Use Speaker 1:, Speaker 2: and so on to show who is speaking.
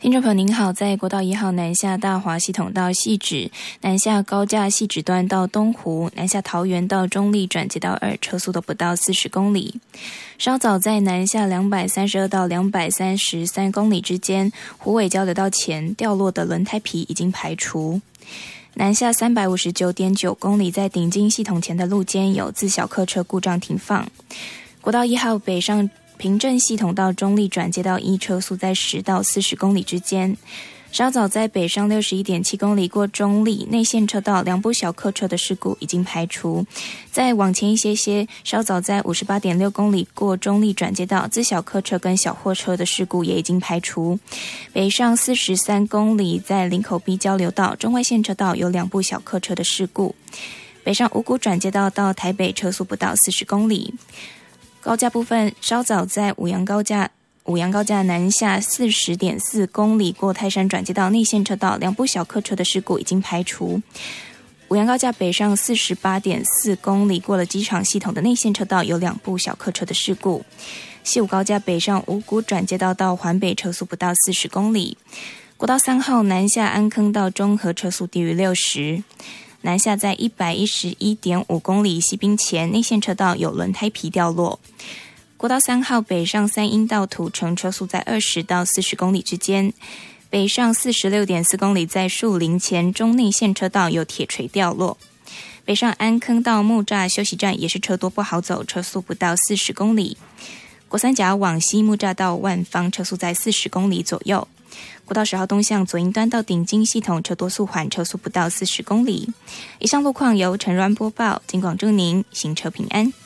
Speaker 1: 听众朋友您好，在国道1号南下大华系统到汐止，南下高架汐止段到东湖，南下桃园到中立转接到2，车速都不到40公里。稍早在南下232到233公里之间，虎尾交流道前掉落的轮胎皮已经排除。南下359.9公里，在顶金系统前的路肩有自小客车故障停放。国道1号北上平镇系统到中立转接到1，车速在10到40公里之间。稍早在北上61.7公里过中立内线车道2部小客车的事故已经排除。再往前一些，稍早在58.6公里过中立转接到自小客车跟小货车的事故也已经排除。北上43公里在林口 B 交流道中外线车道有2部小客车的事故。北上五股转接道到台北车速不到40公里。高架部分，稍早在五杨高架南下40.4公里过泰山转接道内线车道2部小客车的事故已经排除。五杨高架北上48.4公里过了机场系统的内线车道有2部小客车的事故。西武高架北上五股转接道到环北车速不到40公里。国道3号南下安坑到中和车速低于60。南下在111.5公里西滨前内线车道有轮胎皮掉落。国道3号北上三鶯到土城车速在20到40公里之间。北上46.4公里在树林前中内线车道有铁锤掉落。北上安坑到木栅休息站也是车多不好走，车速不到40公里。国三甲往西木栅到万芳车速在40公里左右。国道10号东向左营端到顶金系统车多速缓，车速不到40公里。以上路况由陈鸾播报，警广祝您行车平安。